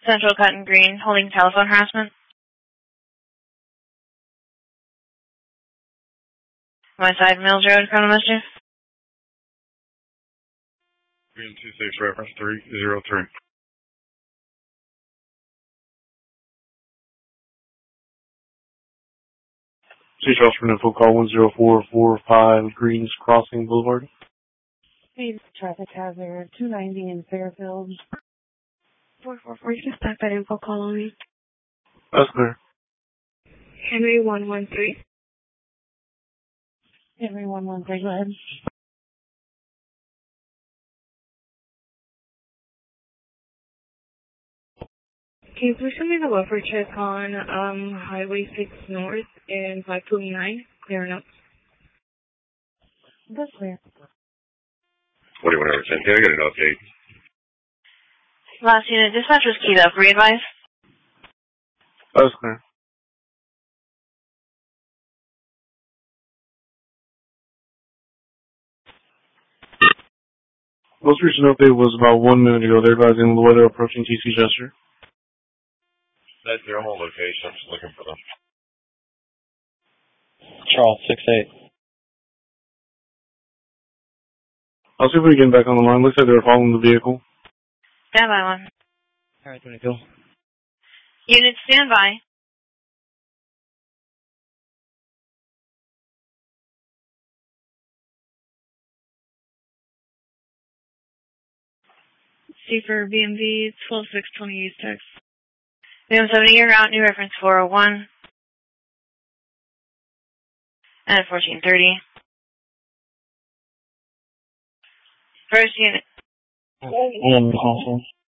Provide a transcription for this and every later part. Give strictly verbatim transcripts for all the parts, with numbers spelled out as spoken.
Central Cotton Green, holding telephone harassment. West Side Mills Road, criminal mischief. Green two six reference three zero three. Two Charles for info call one zero four four five Greens Crossing Boulevard. Hey, traffic hazard two ninety in Fairfield. four four four, you can start that info call on me. That's clear. Henry one one three. Henry one one three, go ahead. Can you please send me the buffer check on um, Highway six North and five twenty-nine? Clear enough. That's clear. What do you want to send? Can I get an update? Last unit, dispatch was keyed up. Re-advise? That's clear. Most recent update was about one minute ago. They're advising Loretto approaching T C Jester. That's their whole location. I'm just looking for them. Charles, six eight. I'll see if we can get back on the line. Looks like they were following the vehicle. Stand by one. Alright, twenty-two. Unit, stand by. C for B M V, twelve six twenty East Tex. B M seventy year route, new reference four oh one. And fourteen thirty. First unit. One console.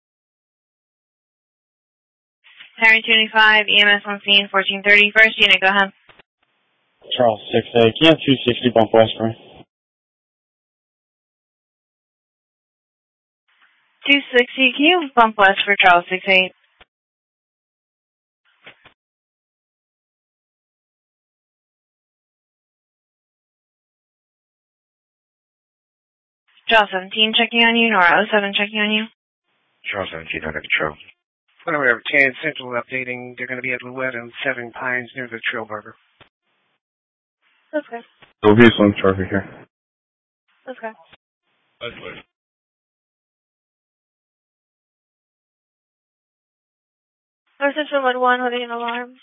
Harry twenty-five, E M S on scene, fourteen thirty. First unit, go ahead. Charles, six eight. Can you have two sixty bump west for me? two sixty, can you bump west for Charles six eight? Charles seventeen checking on you, Nora oh seven checking on you. Charles seventeen under control. Whatever, ten Central updating. They're going to be at Loretto and Seven Pines near the Trail Burger. Okay. There'll be some traffic here. Okay. That's good. North Central one one, holding an alarm.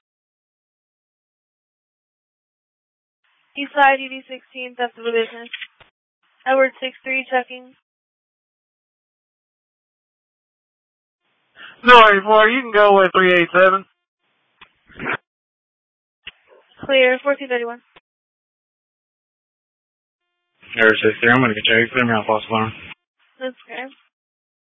East Side, E D sixteen, theft of a business. Edward six three checking. No, eighty-four, you can go with three eight seven. Clear, fourteen thirty-one. There's six three, I'm going to get you. Clear me out, false alarm. That's okay.